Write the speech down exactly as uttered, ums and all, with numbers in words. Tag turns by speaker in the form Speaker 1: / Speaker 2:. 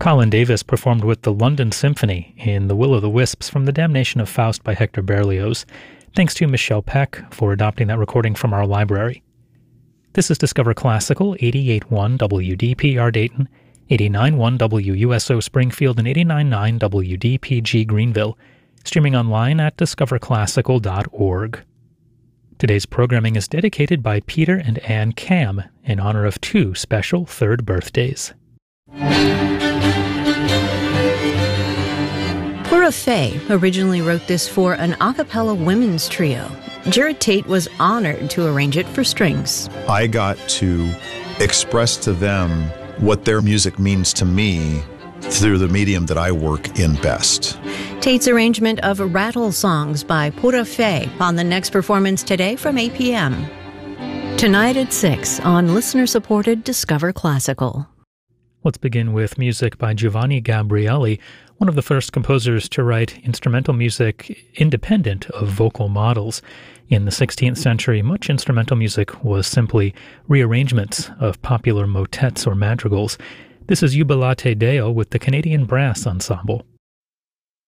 Speaker 1: Colin Davis performed with the London Symphony in The Will o' the Wisps from The Damnation of Faust by Hector Berlioz. Thanks to Michelle Peck for adopting that recording from our library. This is Discover Classical, eighty-eight point one W D P R Dayton, eighty-nine point one W U S O Springfield, and eighty-nine point nine W D P G Greenville, streaming online at discover classical dot org. Today's programming is dedicated by Peter and Ann Cam in honor of two special third birthdays.
Speaker 2: Pura Fey originally wrote this for an a cappella women's trio. Jared Tate was honored to arrange it for strings.
Speaker 3: I got to express to them what their music means to me through the medium that I work in best.
Speaker 2: Tate's arrangement of Rattle Songs by Pura Fey on the next performance today from eight p.m. Tonight at six on listener-supported Discover Classical.
Speaker 1: Let's begin with music by Giovanni Gabrieli, one of the first composers to write instrumental music independent of vocal models. In the sixteenth century, much instrumental music was simply rearrangements of popular motets or madrigals. This is Jubilate Deo with the Canadian Brass Ensemble.